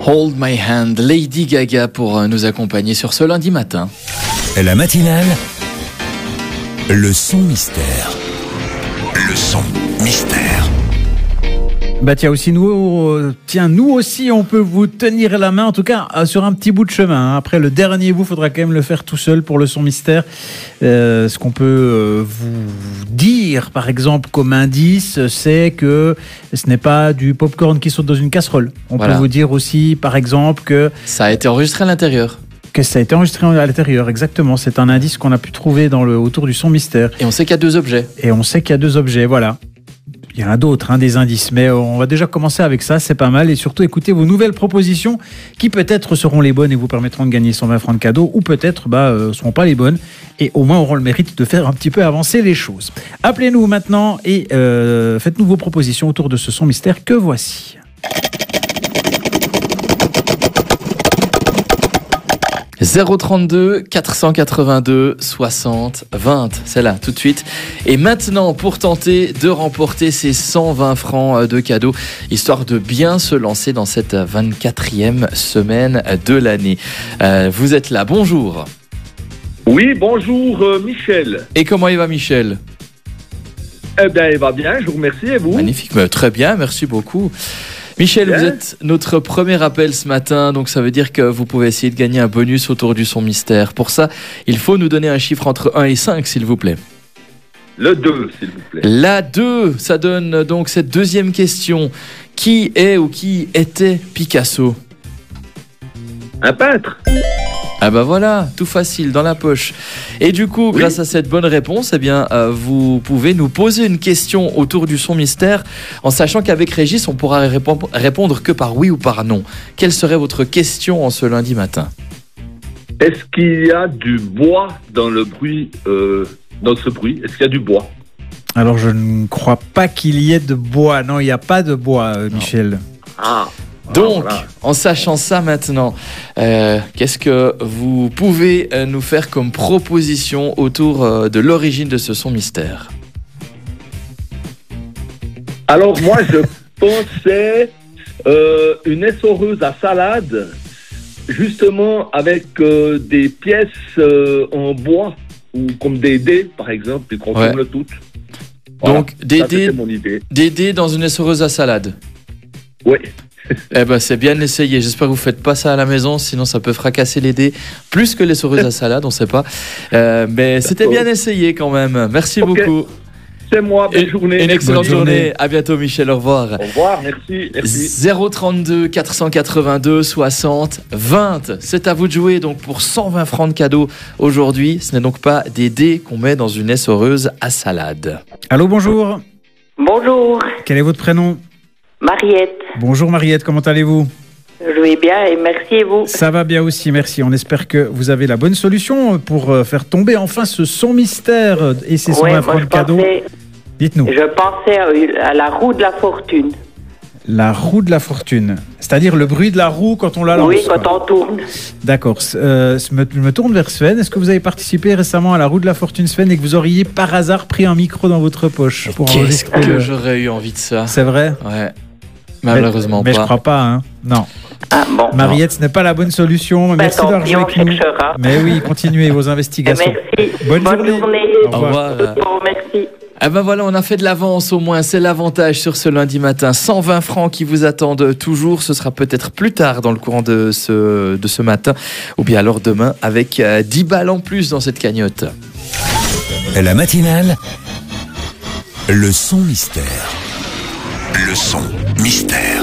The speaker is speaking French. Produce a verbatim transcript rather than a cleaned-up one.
Hold My Hand, Lady Gaga pour nous accompagner sur ce lundi matin. La matinale, le son mystère. Le son mystère. Bah tiens aussi nous, euh, tiens nous aussi on peut vous tenir la main en tout cas euh, sur un petit bout de chemin. Hein. Après le dernier bout, faudra quand même le faire tout seul pour le son mystère. Euh, ce qu'on peut euh, vous dire par exemple comme indice, c'est que ce n'est pas du popcorn qui saute dans une casserole. On voilà. peut vous dire aussi par exemple que ça a été enregistré à l'intérieur. Que ça a été enregistré à l'intérieur, exactement. C'est un indice qu'on a pu trouver dans le autour du son mystère. Et on sait qu'il y a deux objets. Et on sait qu'il y a deux objets, voilà. Il y en a d'autres, hein, des indices, mais on va déjà commencer avec ça, c'est pas mal. Et surtout, écoutez vos nouvelles propositions qui peut-être seront les bonnes et vous permettront de gagner cent vingt francs de cadeaux, ou peut-être bah, euh, seront pas les bonnes et au moins auront le mérite de faire un petit peu avancer les choses. Appelez-nous maintenant et euh, faites-nous vos propositions autour de ce son mystère que voici. zéro trente-deux quatre cent quatre-vingt-deux soixante vingt, c'est là tout de suite. Et maintenant, pour tenter de remporter ces cent vingt francs de cadeaux, histoire de bien se lancer dans cette vingt-quatrième semaine de l'année. Euh, vous êtes là, bonjour. Oui, bonjour euh, Michel. Et comment il va Michel ? Eh bien, il va bien, je vous remercie, et vous ? Magnifique, mais très bien, merci beaucoup. Michel, bien. Vous êtes notre premier appel ce matin, donc ça veut dire que vous pouvez essayer de gagner un bonus autour du son mystère. Pour ça, il faut nous donner un chiffre entre un et cinq, s'il vous plaît. Le deux, s'il vous plaît. La deux, ça donne donc cette deuxième question. Qui est ou qui était Picasso ? Un peintre. Ah bah voilà, tout facile, dans la poche. Et du coup, oui. grâce à cette bonne réponse, eh bien, euh, vous pouvez nous poser une question autour du son mystère, en sachant qu'avec Régis, on pourra répondre, répondre que par oui ou par non. Quelle serait votre question en ce lundi matin ? Est-ce qu'il y a du bois dans le bruit, euh, dans ce bruit ? Est-ce qu'il y a du bois ? Alors, je ne crois pas qu'il y ait de bois. Non, il n'y a pas de bois, euh, Michel. Ah. Donc, voilà. En sachant ça maintenant, euh, qu'est-ce que vous pouvez euh, nous faire comme proposition autour euh, de l'origine de ce son mystère ? Alors moi, je pensais euh, une essoreuse à salade, justement avec euh, des pièces euh, en bois, ou comme des dés par exemple, et qu'on ouais. tourne le tout. Voilà. Donc, des ça, dés, mon idée. des dés dans une essoreuse à salade. Oui. Eh ben c'est bien essayé. J'espère que vous faites pas ça à la maison, sinon ça peut fracasser les dés plus que les essoreuse à salade, on sait pas. Euh, mais c'était bien essayé quand même. Merci okay. beaucoup. C'est moi. Bonne journée. Une excellente bonne journée. journée. À bientôt Michel. Au revoir. Au revoir. Merci. merci. zéro trente-deux quatre cent quatre-vingt-deux soixante vingt. C'est à vous de jouer donc pour cent vingt francs de cadeaux aujourd'hui. Ce n'est donc pas des dés qu'on met dans une essoreuse à salade. Allô, bonjour. Bonjour. Quel est votre prénom ? Mariette. Bonjour Mariette, comment allez-vous ? Je vais bien et merci et vous ? Ça va bien aussi, merci. On espère que vous avez la bonne solution pour faire tomber enfin ce son mystère et ces cent vingt francs de cadeaux. Dites-nous. Je pensais à la roue de la fortune. La roue de la fortune, c'est-à-dire le bruit de la roue quand on la lance. Oui, quand quoi. on tourne. D'accord. Euh, je me tourne vers Sven. Est-ce que vous avez participé récemment à la roue de la fortune, Sven, et que vous auriez par hasard pris un micro dans votre poche pour Qu'est-ce enregistrer que le... j'aurais eu envie de ça. C'est vrai ? Ouais. Malheureusement mais, pas. Mais je crois pas, hein. Non. Ah, bon, Mariette, ce n'est pas la bonne solution. Ben Merci d'avoir joué avec nous. Cherchera. Mais oui, continuez vos investigations. Merci. Bonne, Bonne journée. journée. Au revoir. Bon, merci. Ah ben voilà, on a fait de l'avance au moins, c'est l'avantage sur ce lundi matin. cent vingt francs qui vous attendent toujours, ce sera peut-être plus tard dans le courant de ce, de ce matin, ou bien alors demain avec dix balles en plus dans cette cagnotte. La matinale, le son mystère. Le son mystère.